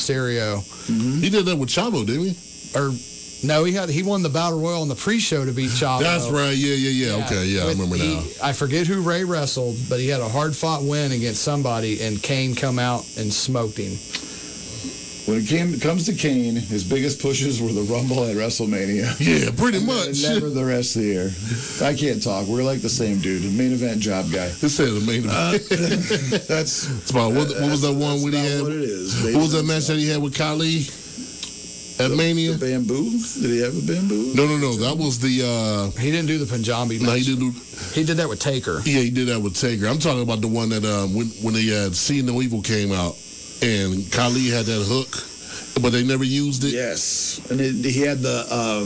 Mysterio. He did that with Chavo, didn't he? Or no, he won the Battle Royal on the pre-show to beat Chavo. That's right. Yeah. Okay, yeah, I remember now. I forget who Ray wrestled, but he had a hard-fought win against somebody, and Kane come out and smoked him. When it comes to Kane, his biggest pushes were the Rumble at WrestleMania. Yeah, pretty much. Never the rest of the year. I can't talk. We're like the same dude. The main event job guy. This said the main event. That's about what was that one when he had? What it is. What was that match that he had with Khali at Mania? The bamboo? Did he have a bamboo? No. That was the. He didn't do the Punjabi match. No, he didn't. He did that with Taker. Yeah, he did that with Taker. I'm talking about the one that when they had See No Evil came out and Khali had that hook. But they never used it. Yes, and he had the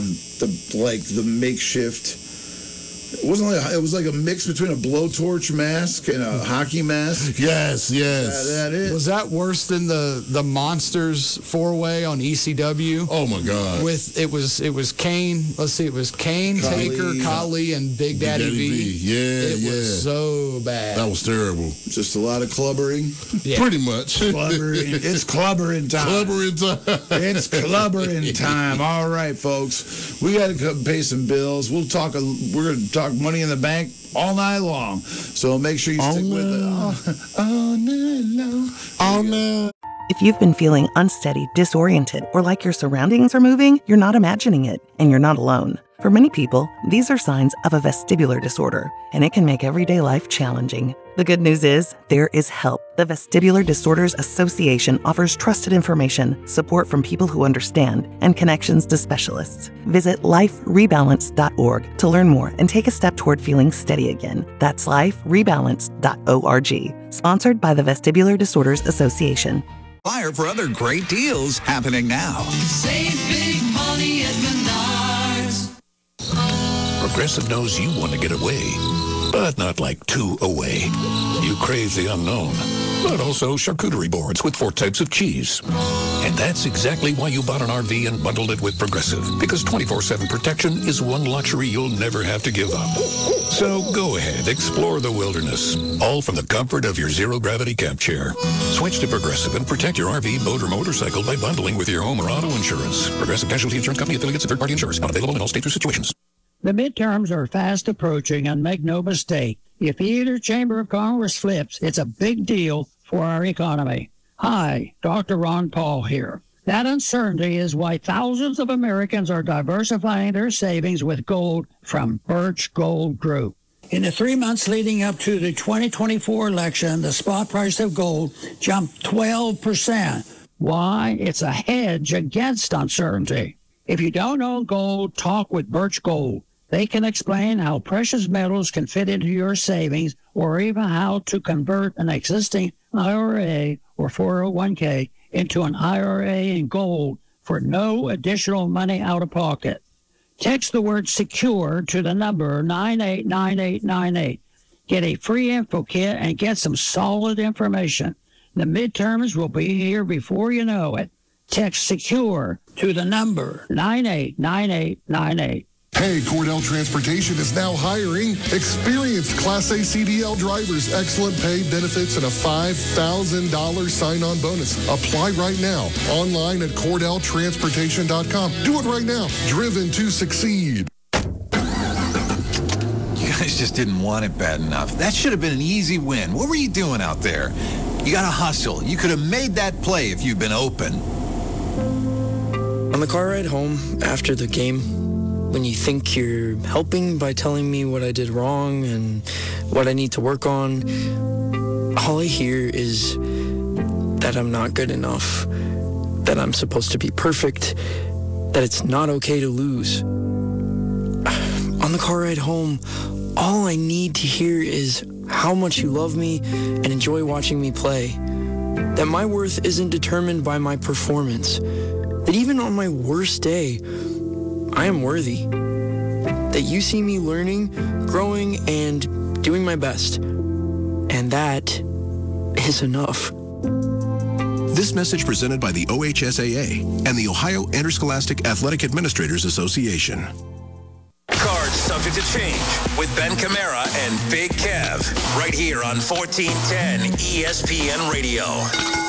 makeshift. It was like a mix between a blowtorch mask and a hockey mask. Yes. That it? Was that worse than the Monsters 4-way on ECW? Oh my God! It was Kane. Let's see, it was Kane, Taker, Khali, and Big Daddy V. Yeah, it was so bad. That was terrible. Just a lot of clubbering. Yeah. Pretty much. Clubbering. It's clubbering time. It's clubbering time. All right, folks. We got to pay some bills. We're going to talk Money in the Bank all night long. So make sure you stick with it. All night long. All night. If you've been feeling unsteady, disoriented, or like your surroundings are moving, you're not imagining it, and you're not alone. For many people, these are signs of a vestibular disorder, and it can make everyday life challenging. The good news is, there is help. The Vestibular Disorders Association offers trusted information, support from people who understand, and connections to specialists. Visit liferebalance.org to learn more and take a step toward feeling steady again. That's liferebalance.org. Sponsored by the Vestibular Disorders Association. Flyer for other great deals happening now. Save big money at Menards. Progressive knows you want to get away, but not like too away. You crave the unknown, but also charcuterie boards with 4 types of cheese. And that's exactly why you bought an RV and bundled it with Progressive, because 24/7 protection is one luxury you'll never have to give up. So go ahead, explore the wilderness, all from the comfort of your zero-gravity camp chair. Switch to Progressive and protect your RV, boat, or motorcycle by bundling with your home or auto insurance. Progressive Casualty Insurance Company, affiliates, and third-party insurers. Not available in all states or situations. The midterms are fast approaching, and make no mistake, if either chamber of Congress flips, it's a big deal for our economy. Hi, Dr. Ron Paul here. That uncertainty is why thousands of Americans are diversifying their savings with gold from Birch Gold Group. In the 3 months leading up to the 2024 election, the spot price of gold jumped 12%. Why? It's a hedge against uncertainty. If you don't own gold, talk with Birch Gold. They can explain how precious metals can fit into your savings, or even how to convert an existing IRA or 401k into an IRA in gold for no additional money out of pocket. Text the word SECURE to the number 989898. Get a free info kit and get some solid information. The midterms will be here before you know it. Text SECURE to the number 989898. Hey, Cordell Transportation is now hiring experienced Class A CDL drivers, excellent pay, benefits, and a $5,000 sign-on bonus. Apply right now, online at CordellTransportation.com. Do it right now. Driven to succeed. You guys just didn't want it bad enough. That should have been an easy win. What were you doing out there? You got to hustle. You could have made that play if you'd been open. On the car ride home after the game, when you think you're helping by telling me what I did wrong and what I need to work on, all I hear is that I'm not good enough, that I'm supposed to be perfect, that it's not okay to lose. On the car ride home, all I need to hear is how much you love me and enjoy watching me play, that my worth isn't determined by my performance, that even on my worst day, I am worthy, that you see me learning, growing, and doing my best. And that is enough. This message presented by the OHSAA and the Ohio Interscholastic Athletic Administrators Association. Cards subject to change with Ben Camara and Big Kev right here on 1410 ESPN Radio.